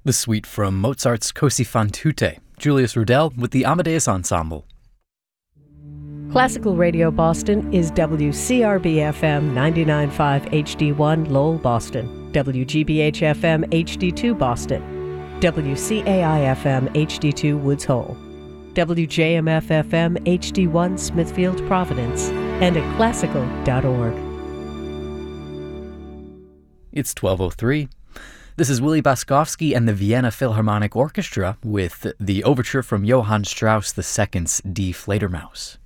The suite from Mozart's Così fan tutte, Julius Rudel with the Amadeus Ensemble. Classical Radio Boston is WCRB-FM 99.5 HD1 Lowell, Boston, WGBH-FM HD2 Boston, WCAI-FM HD2 Woods Hole, WJMF-FM HD1 Smithfield, Providence, and at classical.org. It's 12:03. This is Willy Baskowski and the Vienna Philharmonic Orchestra with the overture from Johann Strauss II's Die Fledermaus.